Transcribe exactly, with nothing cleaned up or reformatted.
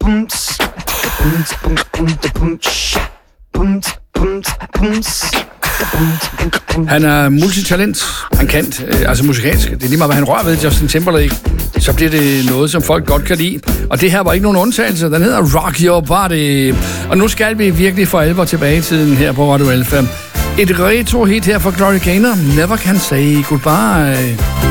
Han er multitalent. Han kan, øh, altså musikalsk. Det er lige meget, hvad han rører ved, Justin Timberlake. Så bliver det noget, som folk godt kan lide. Og det her var ikke nogen undtagelse. Den hedder Rock Your Body. Og nu skal vi virkelig for alvor tilbage i tiden her på Radio Alpha. Et retro hit her fra Gloria Gaynor. Never Can Say Goodbye.